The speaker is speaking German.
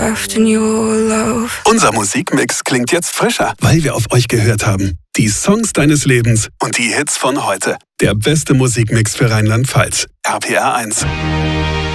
in your love. Unser Musikmix klingt jetzt frischer, weil wir auf euch gehört haben. Die Songs deines Lebens und die Hits von heute. Der beste Musikmix für Rheinland-Pfalz. RPR 1.